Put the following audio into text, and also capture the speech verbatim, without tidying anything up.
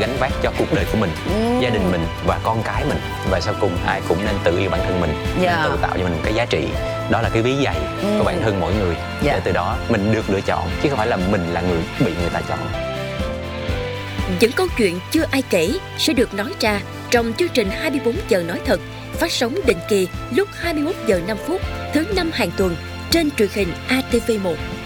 gánh vác cho cuộc đời của mình, ừ. gia đình mình và con cái mình. Và sau cùng ai cũng nên tự yêu bản thân mình, yeah. nên tự tạo cho mình một cái giá trị. Đó là cái ví dạy ừ. của bản thân mỗi người, yeah. để từ đó mình được lựa chọn, chứ không phải là mình là người bị người ta chọn. Những câu chuyện chưa ai kể sẽ được nói ra trong chương trình hai mươi bốn giờ nói thật, phát sóng định kỳ lúc hai mươi mốt giờ năm phút thứ năm hàng tuần trên truyền hình A T V một.